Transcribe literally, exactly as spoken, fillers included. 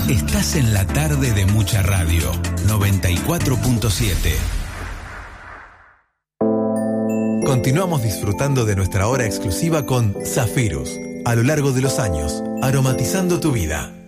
Estás en la tarde de Mucha Radio, noventa y cuatro punto siete. Continuamos disfrutando de nuestra hora exclusiva con Zafirus, a lo largo de los años, aromatizando tu vida.